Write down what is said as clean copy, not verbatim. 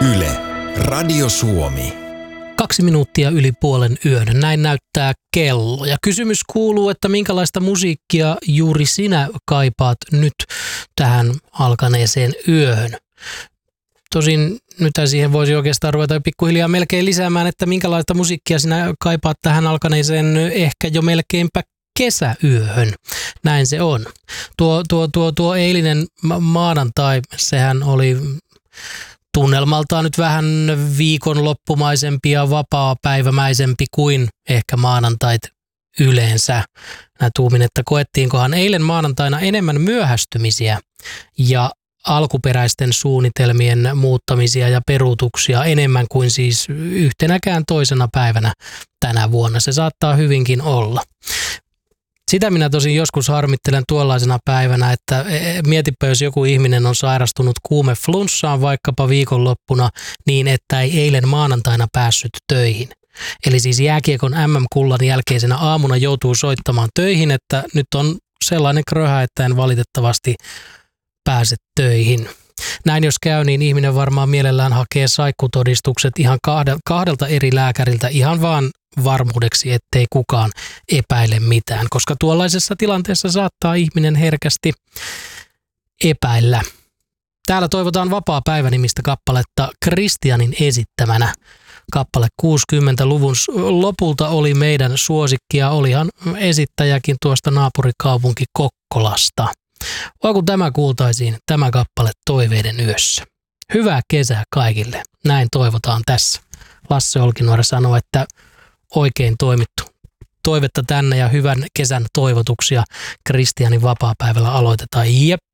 Yle, Radio Suomi. 2 minuuttia yli puolen yön. Näin näyttää kello. Ja kysymys kuuluu, että minkälaista musiikkia juuri sinä kaipaat nyt tähän alkaneeseen yöhön. Tosin nyt siihen voisi oikeastaan ruveta pikkuhiljaa melkein lisäämään, että minkälaista musiikkia sinä kaipaat tähän alkaneeseen ehkä jo melkeinpä kesäyöhön. Näin se on. Tuo eilinen maanantai, sehän oli tunnelmaltaan nyt vähän viikonloppumaisempi ja vapaapäivämäisempi kuin ehkä maanantait yleensä. Mä tuumin, että koettiinkohan eilen maanantaina enemmän myöhästymisiä ja alkuperäisten suunnitelmien muuttamisia ja peruutuksia enemmän kuin siis yhtenäkään toisena päivänä tänä vuonna. Se saattaa hyvinkin olla. Sitä minä tosin joskus harmittelen tuollaisena päivänä, että mietipä, jos joku ihminen on sairastunut kuumeflunssaan vaikkapa viikonloppuna niin, että ei eilen maanantaina päässyt töihin. Eli siis jääkiekon MM-kullan jälkeisenä aamuna joutuu soittamaan töihin, että nyt on sellainen kröhä, että en valitettavasti pääse töihin. Näin jos käy, niin ihminen varmaan mielellään hakee saikkutodistukset ihan kahdelta eri lääkäriltä ihan vaan varmuudeksi, ettei kukaan epäile mitään, koska tuollaisessa tilanteessa saattaa ihminen herkästi epäillä. Täällä toivotaan Vapaa päivä-nimistä kappaletta Kristianin esittämänä. Kappale 60-luvun lopulta oli meidän suosikkia, olihan esittäjäkin tuosta naapurikaupunki Kokkolasta. Vai kun tämä kuultaisiin, tämä kappale Toiveiden yössä. Hyvää kesää kaikille, näin toivotaan tässä. Lasse Olkinuori sanoi, että oikein toimittu. Toivetta tänne ja hyvän kesän toivotuksia Kristianin vapaapäivällä aloitetaan. Jep.